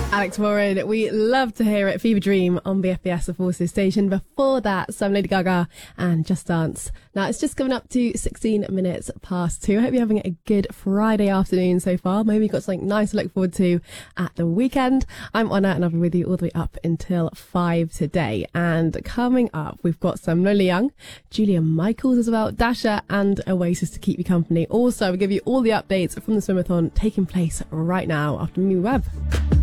Alex Warren, we love to hear it. Fever Dream on BFBS, the Forces station. Before that, some Lady Gaga and Just Dance. Now, it's just coming up to 16 minutes past 2. I hope you're having a good Friday afternoon so far. Maybe you've got something nice to look forward to at the weekend. I'm Anna and I'll be with you all the way up until 5 today. And coming up, we've got some Lola Young, Julia Michaels as well, Dasha and Oasis to keep you company. Also, we'll give you all the updates from the swimathon taking place right now after New Web.